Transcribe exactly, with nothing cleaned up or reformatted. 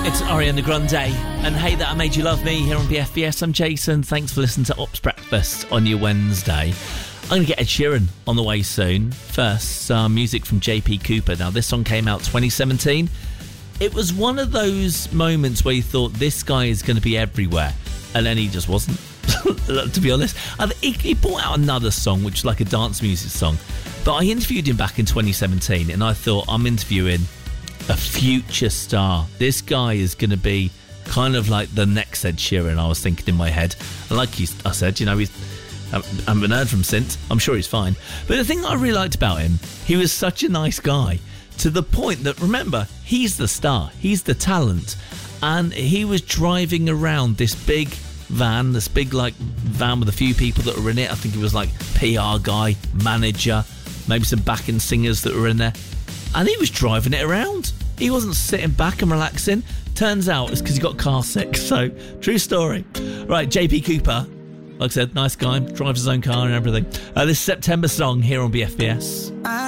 It's Ariana Grande and Hey That I Made You Love Me here on B F B S. I'm Jason. Thanks for listening to Ops Breakfast on your Wednesday. I'm going to get Ed Sheeran on the way soon. First, some music from J P Cooper. Now, this song came out twenty seventeen. It was one of those moments where you thought this guy is going to be everywhere, and then he just wasn't, to be honest. I think he brought out another song, which is like a dance music song. But I interviewed him back in twenty seventeen, and I thought, I'm interviewing a future star. This guy is going to be kind of like the next Ed Sheeran, I was thinking in my head. And like he, I said, you know, he's, I haven't been heard from since. I'm sure he's fine. But the thing I really liked about him, he was such a nice guy, to the point that, remember, he's the star. He's the talent. And he was driving around this big van, this big, like, van with a few people that were in it. I think it was, like, P R guy, manager, maybe some backing singers that were in there. And he was driving it around. He wasn't sitting back and relaxing. Turns out it's because he got car sick. So, true story. Right, J P Cooper, like I said, nice guy, drives his own car and everything. Uh, this September song here on B F B S.